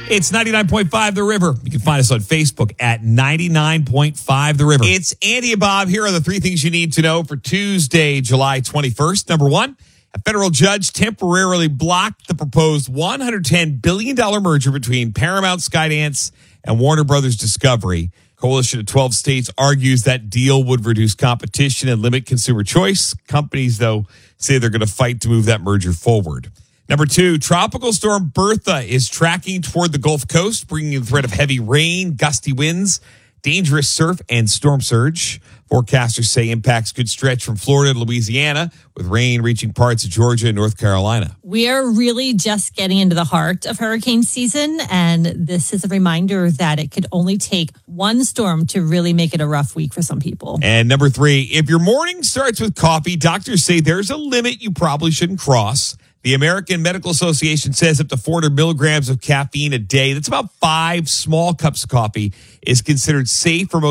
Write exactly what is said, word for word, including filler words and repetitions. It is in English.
It's ninety-nine point five The River. You can find us on Facebook at ninety-nine point five The River. It's Andy and Bob. Here are the three things you need to know for Tuesday, July twenty-first. Number one, a federal judge temporarily blocked the proposed one hundred ten billion dollars merger between Paramount, Skydance, and Warner Brothers Discovery. Coalition of twelve states argues that deal would reduce competition and limit consumer choice. Companies, though, say they're going to fight to move that merger forward. Number two, Tropical Storm Bertha is tracking toward the Gulf Coast, bringing the threat of heavy rain, gusty winds, dangerous surf, and storm surge. Forecasters say impacts could stretch from Florida to Louisiana, with rain reaching parts of Georgia and North Carolina. We are really just getting into the heart of hurricane season, and this is a reminder that it could only take one storm to really make it a rough week for some people. And number three, if your morning starts with coffee, doctors say there's a limit you probably shouldn't cross. The American Medical Association says up to four hundred milligrams of caffeine a day, that's about five small cups of coffee, is considered safe for most